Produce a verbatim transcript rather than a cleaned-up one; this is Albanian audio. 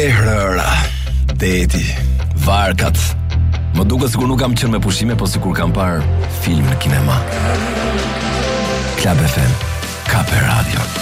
E rëra, deti, varkat. Më duket sikur nuk kam qenë me pushime, po sikur kam parë film në kinema. Club F M, Kape Radio.